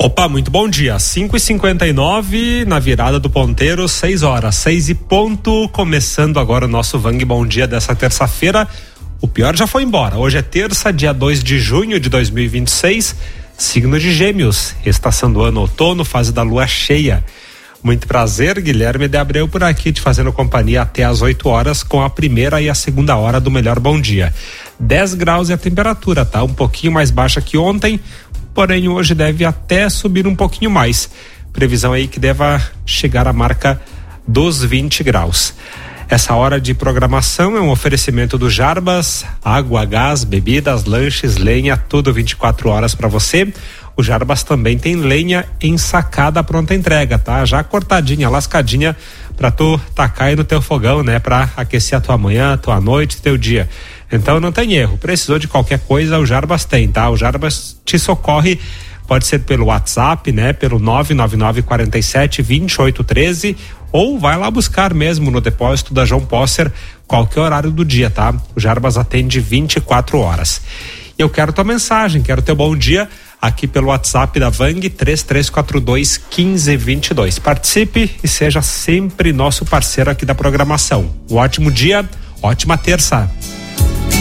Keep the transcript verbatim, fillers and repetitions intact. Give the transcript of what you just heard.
Opa, muito bom dia, cinco e cinquenta e nove na virada do ponteiro, seis horas, seis e ponto, começando agora o nosso Vang Bom Dia dessa terça-feira. O pior já foi embora, hoje é terça, dia dois de junho de dois mil e vinte e seis, signo de Gêmeos, estação do ano outono, fase da lua cheia. Muito prazer, Guilherme de Abreu por aqui, te fazendo companhia até às oito horas com a primeira e a segunda hora do Melhor Bom Dia. dez graus é a temperatura, tá? Um pouquinho mais baixa que ontem, porém hoje deve até subir um pouquinho mais. Previsão aí que deva chegar à marca dos vinte graus. Essa hora de programação é um oferecimento do Jarbas, água, gás, bebidas, lanches, lenha, tudo vinte e quatro horas para você. O Jarbas também tem lenha ensacada pronta entrega, tá? Já cortadinha, lascadinha pra tu tacar aí no teu fogão, né? Pra aquecer a tua manhã, tua noite, teu dia. Então não tem erro, precisou de qualquer coisa, o Jarbas tem, tá? O Jarbas te socorre, pode ser pelo WhatsApp, né? Pelo nove nove nove quatro sete, dois oito um três ou vai lá buscar mesmo no depósito da João Posser, qualquer horário do dia, tá? O Jarbas atende vinte e quatro horas. E eu quero tua mensagem, quero teu bom dia aqui pelo WhatsApp da Vang, três três quatro dois, um cinco dois dois. Participe e seja sempre nosso parceiro aqui da programação. Um ótimo dia, ótima terça.